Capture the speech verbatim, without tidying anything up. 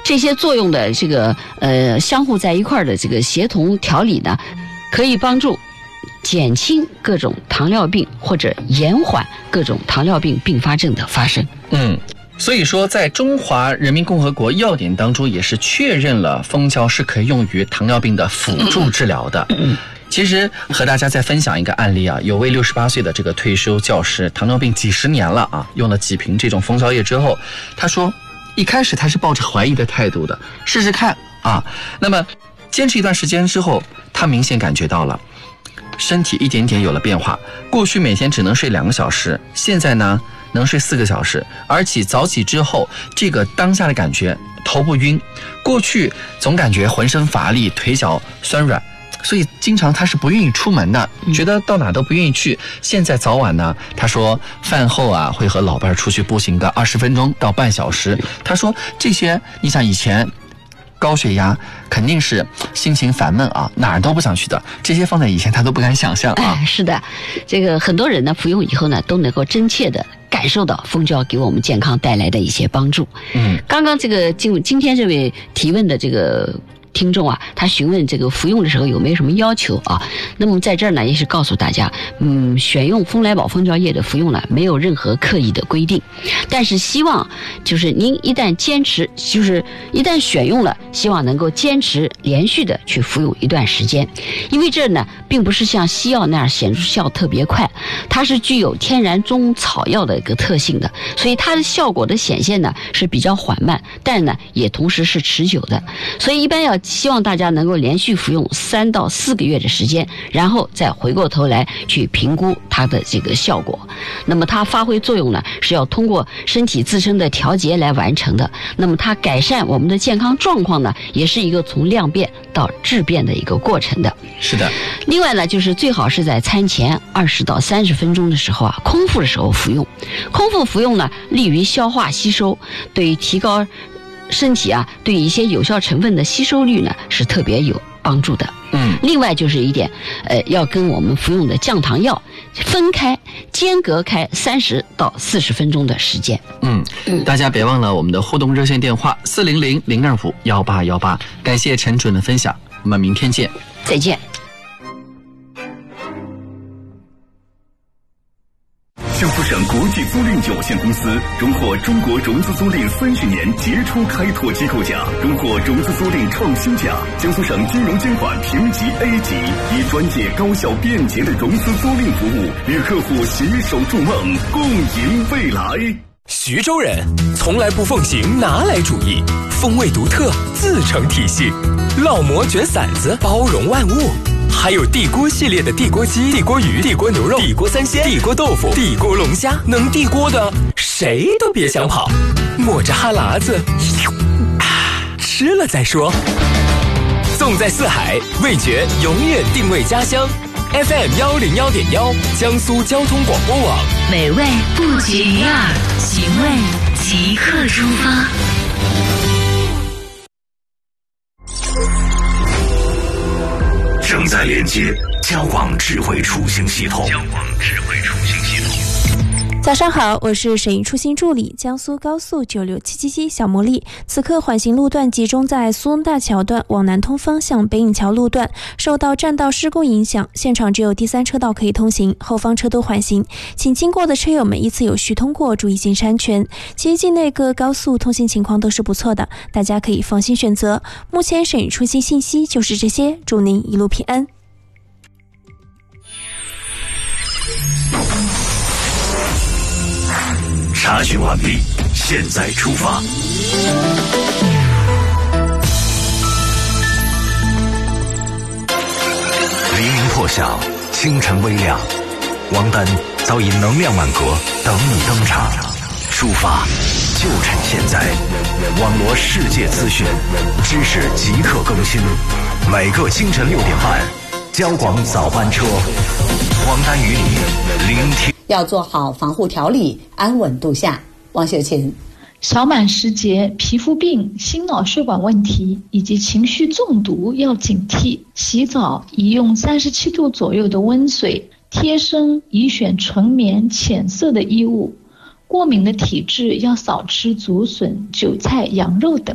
这些作用的这个呃相互在一块儿的这个协同调理呢，可以帮助减轻各种糖尿病或者延缓各种糖尿病并发症的发生。 嗯。所以说在中华人民共和国药典当中也是确认了蜂胶是可以用于糖尿病的辅助治疗的。其实和大家再分享一个案例啊，有位六十八岁的这个退休教师，糖尿病几十年了啊，用了几瓶这种蜂胶液之后，他说一开始他是抱着怀疑的态度的，试试看啊。那么坚持一段时间之后，他明显感觉到了身体一点点有了变化，过去每天只能睡两个小时，现在呢能睡四个小时，而且早起之后，这个当下的感觉头不晕，过去总感觉浑身乏力，腿脚酸软，所以经常他是不愿意出门的，觉得到哪都不愿意去。现在早晚呢，他说饭后啊会和老伴出去步行个二十分钟到半小时。他说这些，你想以前高血压肯定是心情烦闷啊，哪儿都不想去的，这些放在以前他都不敢想象啊。 哎，是的，这个很多人呢服用以后呢都能够真切的感受到蜂胶给我们健康带来的一些帮助。嗯，刚刚这个今今天这位提问的这个听众啊，他询问这个服用的时候有没有什么要求啊？那么在这儿呢，也是告诉大家，嗯，选用蜂来宝蜂胶液的服用呢，没有任何刻意的规定，但是希望就是您一旦坚持，就是一旦选用了，希望能够坚持连续的去服用一段时间，因为这呢，并不是像西药那样显效特别快，它是具有天然中草药的一个特性的，所以它的效果的显现呢是比较缓慢，但呢也同时是持久的，所以一般要希望大家能够连续服用三到四个月的时间，然后再回过头来去评估它的这个效果。那么它发挥作用呢，是要通过身体自身的调节来完成的。那么它改善我们的健康状况呢，也是一个从量变到质变的一个过程的。 是的。 另外呢，就是最好是在餐前二十到三十分钟的时候啊，空腹的时候服用。空腹服用呢，利于消化吸收，对于提高身体啊对一些有效成分的吸收率呢是特别有帮助的。嗯，另外就是一点，呃，要跟我们服用的降糖药分开，间隔开三十到四十分钟的时间。 嗯，大家别忘了我们的互动热线电话四零零零二五幺八幺八。感谢陈主任的分享，我们明天见。 再见。 江苏省国际租赁有限公司荣获中国融资租赁三十年杰出开拓机构奖，荣获融资租赁创新奖。江苏省金融监管评级 A 级，以专业、高效、便捷的融资租赁服务，与客户携手筑梦，共赢未来。 徐州人从来不奉行拿来主义，风味独特，自成体系，烙馍卷馓子，包容万物。还有地锅系列的地锅鸡、地锅鱼、地锅牛肉、地锅三鲜、地锅豆腐、地锅龙虾，能地锅的谁都别想跑，抹着哈喇子，啊，吃了再说。纵在四海，味觉永远定位家乡。F M 幺零幺点幺，江苏交通广播网。 美味不绝于耳，寻味即刻出发。 正在连接交广智慧出行系统。交广智慧出行系统。 早上好，我是省域出行助理江苏高速九六七七七小茉莉。此刻缓行路段集中在苏翁大桥段往南通方向北引桥路段，受到占道施工影响，现场只有第三车道可以通行，后方车都缓行，请经过的车友们依次有序通过，注意行车安全。其实境内各高速通行情况都是不错的，大家可以放心选择。目前省域出行信息就是这些，祝您一路平安。 查询完毕，现在出发。黎明破晓，清晨微亮，王丹早已能量满格，等你登场。出发，就趁现在！网罗世界资讯，知识即刻更新。每个清晨六点半，交广早班车，王丹与你聆听。 要做好防护调理，安稳度夏。王秀琴。 小满时节，皮肤病、心脑血管问题以及情绪中毒要警惕。洗澡宜用三十七度左右的温水，贴身宜选纯棉浅色的衣物。过敏的体质要少吃竹笋、韭菜、羊肉等。